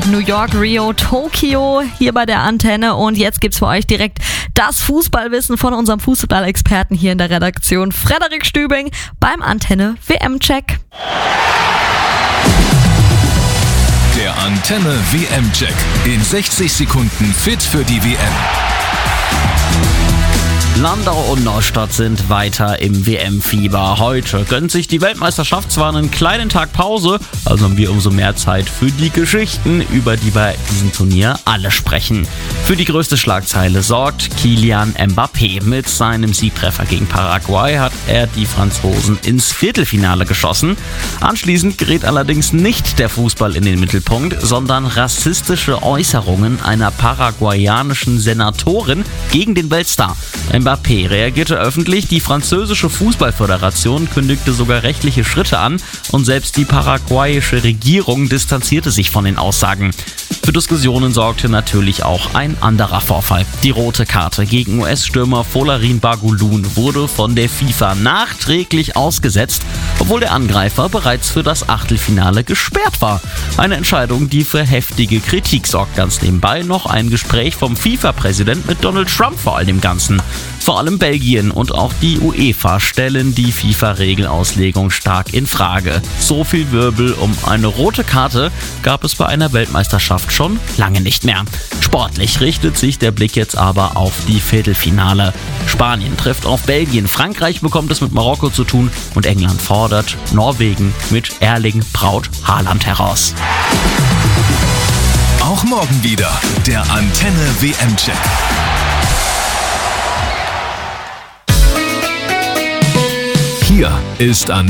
New York, Rio, Tokio hier bei der Antenne. Und jetzt gibt's für euch direkt das Fußballwissen von unserem Fußballexperten hier in der Redaktion, Frederik Stübing, beim Antenne WM-Check. Der Antenne WM-Check. In 60 Sekunden fit für die WM. Landau und Neustadt sind weiter im WM-Fieber. Heute gönnt sich die Weltmeisterschaft zwar einen kleinen Tag Pause, also haben wir umso mehr Zeit für die Geschichten, über die bei diesem Turnier alle sprechen. Für die größte Schlagzeile sorgt Kylian Mbappé. Mit seinem Siegtreffer gegen Paraguay hat er die Franzosen ins Viertelfinale geschossen. Anschließend gerät allerdings nicht der Fußball in den Mittelpunkt, sondern rassistische Äußerungen einer paraguayanischen Senatorin gegen den Weltstar. Mbappé reagierte öffentlich, die französische Fußballföderation kündigte sogar rechtliche Schritte an und selbst die paraguayische Regierung distanzierte sich von den Aussagen. Für Diskussionen sorgte natürlich auch ein anderer Vorfall. Die rote Karte gegen US-Stürmer Folarin Balogun wurde von der FIFA nachträglich ausgesetzt, obwohl der Angreifer bereits für das Achtelfinale gesperrt war. Eine Entscheidung, die für heftige Kritik sorgt. Ganz nebenbei noch ein Gespräch vom FIFA-Präsident mit Donald Trump vor all dem Ganzen. Vor allem Belgien und auch die UEFA stellen die FIFA-Regelauslegung stark in Frage. So viel Wirbel um eine rote Karte gab es bei einer Weltmeisterschaft schon lange nicht mehr. Sportlich richtet sich der Blick jetzt aber auf die Viertelfinale. Spanien trifft auf Belgien, Frankreich bekommt es mit Marokko zu tun und England fordert Norwegen mit Erling Braut Haaland heraus. Auch morgen wieder der Antenne WM-Check. Hier ist